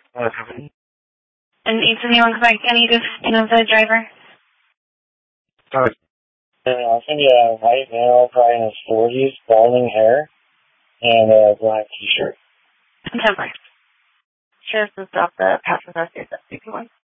And needs anyone come back? Any description of the driver? I'll send you a white male, probably in his 40s, balding hair, and a black t-shirt. Temporary. Sheriff has dropped the passenger at 51.